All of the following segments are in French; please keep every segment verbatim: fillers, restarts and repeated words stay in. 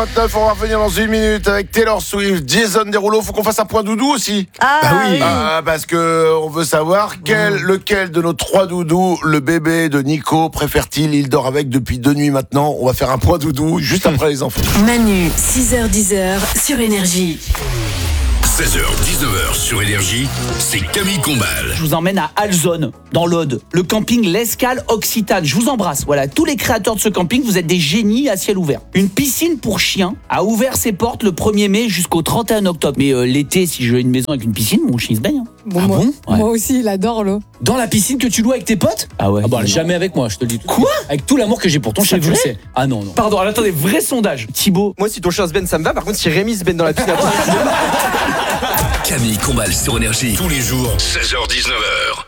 vingt-neuf, on va revenir dans une minute avec Taylor Swift, Jason Derulo. Faut qu'on fasse un point doudou aussi. Ah bah oui. Ah, parce que on veut savoir quel, mmh. lequel de nos trois doudous le bébé de Nico préfère-t-il. Il dort avec depuis deux nuits maintenant. On va faire un point doudou juste après les enfants. Manu, six heures dix sur Énergie. seize heures dix-neuf heures sur Énergie, c'est Camille Combal. Je vous emmène à Alzone, dans l'Aude, le camping L'Escale Occitane. Je vous embrasse. Voilà, tous les créateurs de ce camping, vous êtes des génies à ciel ouvert. Une piscine pour chiens a ouvert ses portes le premier mai jusqu'au trente et un octobre. Mais euh, l'été, si j'ai une maison avec une piscine, mon chien se baigne. Hein. Bon, ah moi, bon ouais. Moi aussi, il adore l'eau. Dans la piscine que tu loues avec tes potes? Ah ouais. Ah bah jamais avec moi, je te le dis. Quoi? Avec tout l'amour que j'ai pour ton chien, je le sais. Ah non, non. Pardon, alors, attendez, vrai sondage. Thibaut. Moi, si ton chien se baigne, ça me va. Par contre, si Rémi se baigne dans la piscine, Camille Combal sur Énergie, tous les jours, seize heures dix-neuf heures.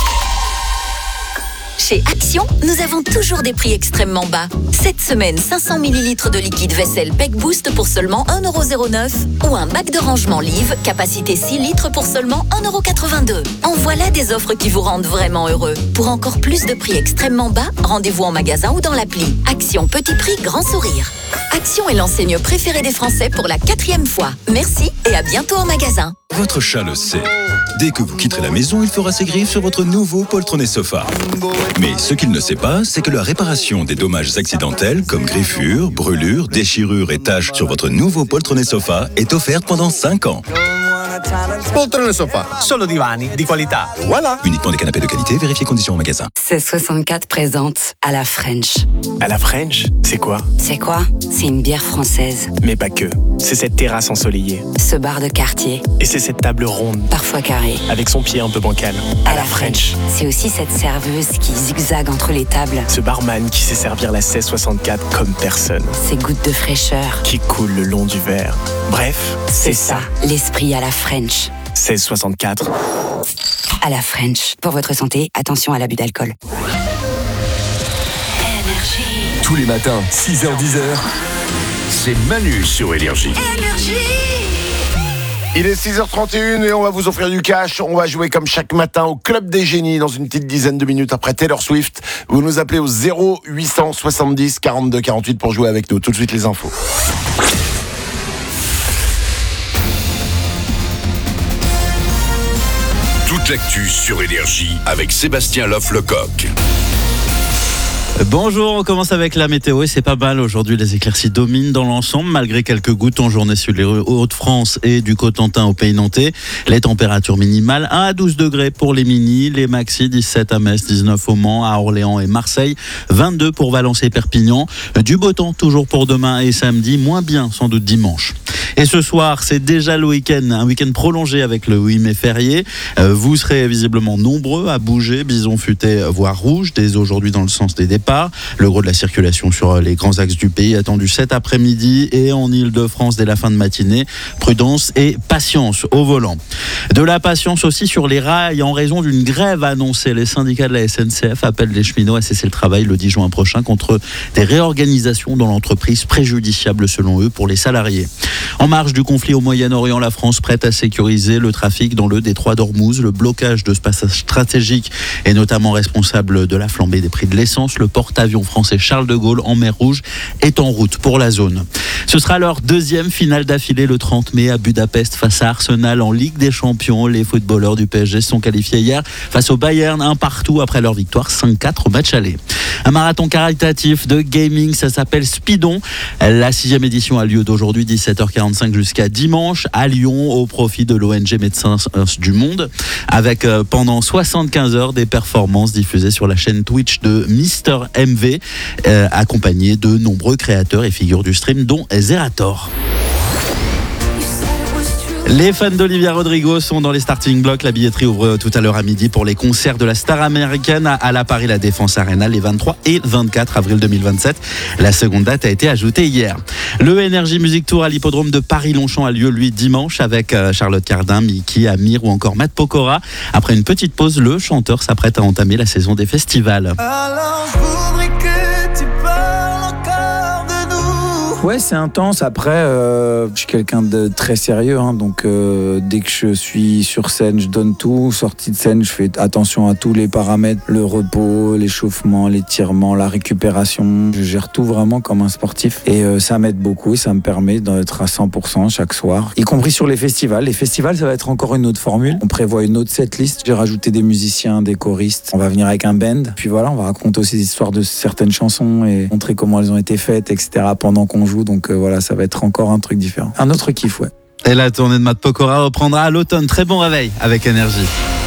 Chez Action, nous avons toujours des prix extrêmement bas. Cette semaine, cinq cents millilitres de liquide vaisselle Peck Boost pour seulement un euro zéro neuf ou un bac de rangement Live, capacité six litres pour seulement un euro quatre-vingt-deux. En voilà des offres qui vous rendent vraiment heureux. Pour encore plus de prix extrêmement bas, rendez-vous en magasin ou dans l'appli. Action, petit prix, grand sourire. Action est l'enseigne préférée des Français pour la quatrième fois. Merci et à bientôt en magasin. Votre chat le sait. Dès que vous quitterez la maison, il fera ses griffes sur votre nouveau poltronné sofa. Mais ce qu'il ne sait pas, c'est que la réparation des dommages accidentels, comme griffures, brûlures, déchirures et taches sur votre nouveau poltronné sofa, est offerte pendant cinq ans. Poltrone sofa, solo divani di qualità. Voilà. Uniquement des canapés de qualité, vérifiez conditions en magasin. seize soixante-quatre présente à la French. À la French, c'est quoi? C'est quoi? C'est une bière française. Mais pas que. C'est cette terrasse ensoleillée. Ce bar de quartier. Et c'est cette table ronde. Parfois carrée. Avec son pied un peu bancal. À, à la French. C'est aussi cette serveuse qui zigzague entre les tables. Ce barman qui sait servir la seize soixante-quatre comme personne. Ces gouttes de fraîcheur. Qui coulent le long du verre. Bref, c'est, c'est ça. ça. L'esprit à la French. seize soixante-quatre. À la French. Pour votre santé, attention à l'abus d'alcool. Tous les matins, six heures dix, c'est Manu sur Énergie. Énergie. Il est six heures trente et une et on va vous offrir du cash. On va jouer comme chaque matin au Club des Génies dans une petite dizaine de minutes après Taylor Swift. Vous nous appelez au zéro huit cent soixante-dix quarante-deux quarante-huit pour jouer avec nous. Tout de suite les infos. Toute l'actu sur Énergie avec Sébastien Loff-Lecoq. Bonjour, on commence avec la météo et c'est pas mal. Aujourd'hui, les éclaircies dominent dans l'ensemble malgré quelques gouttes en journée sur les Hauts-de-France et du Cotentin au Pays Nantais. Les températures minimales un à douze degrés pour les mini, les maxi dix-sept à Metz, dix-neuf au Mans, à Orléans et Marseille, vingt-deux pour Valence et Perpignan. Du beau temps toujours pour demain et samedi, moins bien sans doute dimanche. Et ce soir, c'est déjà le week-end, un week-end prolongé avec le huit mai férié. Vous serez visiblement nombreux à bouger, bison futé voire rouge, dès aujourd'hui dans le sens des départs. Le gros de la circulation sur les grands axes du pays attendu cet après-midi et en Ile-de-France dès la fin de matinée. Prudence et patience au volant. De la patience aussi sur les rails en raison d'une grève annoncée. Les syndicats de la S N C F appellent les cheminots à cesser le travail le dix juin prochain contre des réorganisations dans l'entreprise préjudiciables selon eux pour les salariés. En marge du conflit au Moyen-Orient, la France prête à sécuriser le trafic dans le détroit d'Ormuz. Le blocage de ce passage stratégique est notamment responsable de la flambée des prix de l'essence. Le porte-avions français Charles de Gaulle en mer Rouge est en route pour la zone. Ce sera leur deuxième finale d'affilée le trente mai à Budapest face à Arsenal en Ligue des Champions. Les footballeurs du P S G se sont qualifiés hier face au Bayern, un partout après leur victoire cinq quatre au match aller. Un marathon caritatif de gaming, ça s'appelle Speedon. La sixième édition a lieu d'aujourd'hui dix-sept heures quarante-cinq jusqu'à dimanche à Lyon au profit de l'O N G Médecins du Monde avec euh, pendant soixante-quinze heures des performances diffusées sur la chaîne Twitch de Mister M V euh, accompagné de nombreux créateurs et figures du stream dont Zerator. Les fans d'Olivia Rodrigo sont dans les starting blocks. La billetterie ouvre tout à l'heure à midi pour les concerts de la star américaine à la Paris La Défense Arena les vingt-trois et vingt-quatre avril deux mille vingt-sept. La seconde date a été ajoutée hier. Le Energy Music Tour à l'hippodrome de Paris-Longchamp a lieu lui dimanche avec Charlotte Cardin, Mickey, Amir ou encore Matt Pokora. Après une petite pause, le chanteur s'apprête à entamer la saison des festivals. Alors je voudrais que tu parles encore de nous. Ouais. Ouais, c'est intense. Après, euh, je suis quelqu'un de très sérieux, hein, donc euh, dès que je suis sur scène, je donne tout. Sortie de scène, je fais attention à tous les paramètres, le repos, l'échauffement, l'étirement, la récupération. Je gère tout vraiment comme un sportif et euh, ça m'aide beaucoup et ça me permet d'être à cent pour cent chaque soir, y compris sur les festivals. Les festivals, ça va être encore une autre formule. On prévoit une autre setlist. J'ai rajouté des musiciens, des choristes. On va venir avec un band. Puis voilà, on va raconter aussi des histoires de certaines chansons et montrer comment elles ont été faites, et cetera pendant qu'on joue. Donc euh, voilà, ça va être encore un truc différent. Un autre kiff, ouais. Et la tournée de Matt Pokora reprendra à l'automne. Très bon réveil avec Énergie.